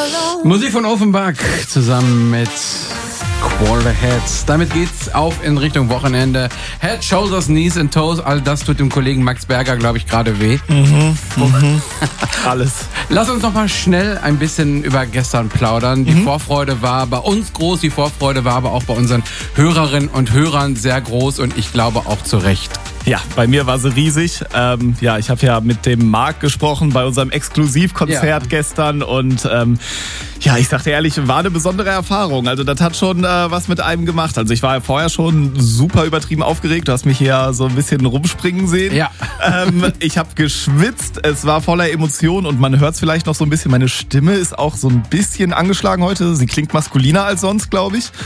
Musik von Offenbach zusammen mit Quarterheads. Damit geht's auf in Richtung Wochenende. Head, Shoulders, Knees and Toes. All das tut dem Kollegen Max Berger, glaube ich, gerade weh. Alles. Lass uns noch mal schnell ein bisschen über gestern plaudern. Die Vorfreude war bei uns groß, die Vorfreude war aber auch bei unseren Hörerinnen und Hörern sehr groß und ich glaube auch zu Recht. Ja, bei mir war sie riesig. Ich habe ja mit dem Marc gesprochen bei unserem Exklusivkonzert gestern und ich sag dir ehrlich, war eine besondere Erfahrung. Also das hat schon was mit einem gemacht. Also ich war ja vorher schon super übertrieben aufgeregt. Du hast mich hier so ein bisschen rumspringen sehen. Ja. Ich habe geschwitzt. Es war voller Emotionen und man hört es vielleicht noch so ein bisschen. Meine Stimme ist auch so ein bisschen angeschlagen heute. Sie klingt maskuliner als sonst, glaube ich.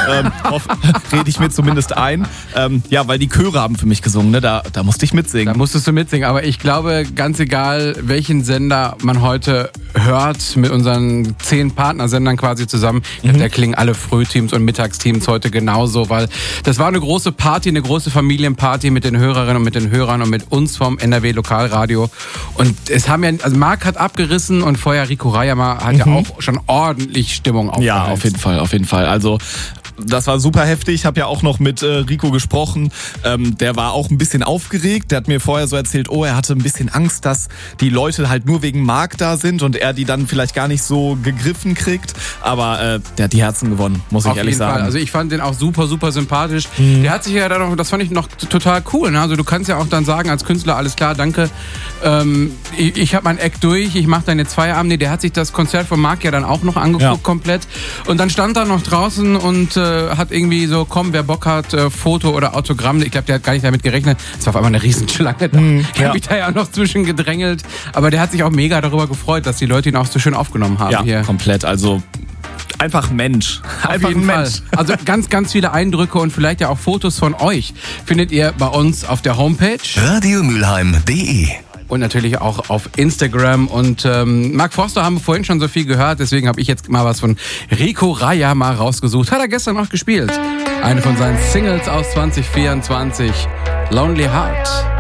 Rede ich mir zumindest ein. Weil die Chöre haben für mich gesungen. Ne? Da musste ich mitsingen. Da musstest du mitsingen. Aber ich glaube, ganz egal, welchen Sender man heute hört, mit unseren 10 Partnersendern quasi zusammen, da klingen alle Frühteams und Mittagsteams heute genauso, weil das war eine große Party, eine große Familienparty mit den Hörerinnen und mit den Hörern und mit uns vom NRW Lokalradio. Und es haben Marc hat abgerissen und vorher Rico Rayama hat ja auch schon ordentlich Stimmung aufgeheizt. Ja, auf jeden Fall. Also das war super heftig. Ich habe ja auch noch mit Rico gesprochen. Der war auch ein bisschen aufgeregt. Der hat mir vorher so erzählt, er hatte ein bisschen Angst, dass die Leute halt nur wegen Marc da sind und er die dann vielleicht gar nicht so gegriffen kriegt. Aber der hat die Herzen gewonnen, muss ich ehrlich sagen. Auf jeden Fall. Also ich fand den auch super, super sympathisch. Der hat sich ja dann noch, das fand ich noch total cool. Ne? Also du kannst ja auch dann sagen als Künstler, alles klar, danke. Ich habe mein Act durch, ich mache dann jetzt Feierabend. Nee, der hat sich das Konzert von Marc ja dann auch noch angeguckt komplett. Und dann stand er noch draußen und hat irgendwie so, wer Bock hat, Foto oder Autogramm. Ich glaube, der hat gar nicht damit gerechnet. Es war auf einmal eine Riesenschlange da. Ich habe mich da ja noch zwischen gedrängelt. Aber der hat sich auch mega darüber gefreut, dass die Leute ihn auch so schön aufgenommen haben. Ja, hier. Komplett. Also einfach Mensch. Einfach ein Mensch. Also ganz, ganz viele Eindrücke und vielleicht ja auch Fotos von euch findet ihr bei uns auf der Homepage radiomülheim.de. und natürlich auch auf Instagram. Und Mark Forster haben wir vorhin schon so viel gehört, deswegen habe ich jetzt mal was von Rico Rayama rausgesucht. Hat er gestern noch gespielt. Eine von seinen Singles aus 2024, Lonely Heart.